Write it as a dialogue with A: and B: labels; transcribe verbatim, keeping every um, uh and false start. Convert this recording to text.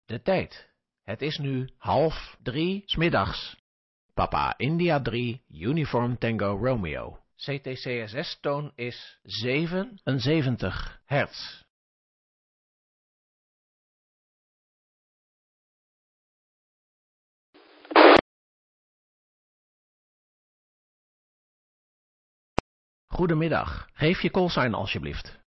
A: De tijd. Het is nu half drie 's middags. Papa India drie, Uniform Tango Romeo. C T C S S-toon is zevenenzeventig hertz. Goedemiddag. Geef je callsign alsjeblieft.